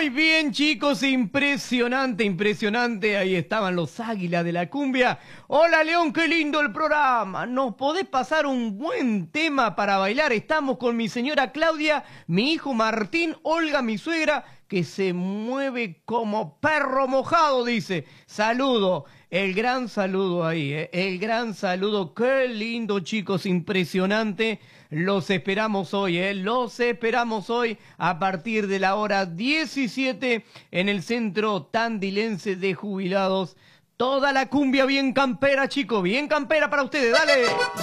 Muy bien, chicos, impresionante, impresionante. Ahí estaban los águilas de la cumbia. Hola, León, qué lindo el programa. ¿Nos podés pasar un buen tema para bailar? Estamos con mi señora Claudia, mi hijo Martín, Olga, mi suegra, que se mueve como perro mojado, dice. Saludo, el gran saludo ahí, el gran saludo. Qué lindo, chicos, impresionante. Los esperamos hoy, los esperamos hoy a partir de la hora 17 en el Centro Tandilense de Jubilados. Toda la cumbia bien campera, chicos, bien campera para ustedes, dale.